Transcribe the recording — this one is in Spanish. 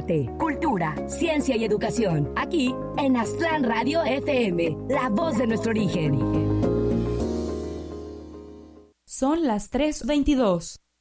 arte, cultura, ciencia y educación. Aquí en Aztlán Radio FM, la voz de nuestro origen. Son las 3:22.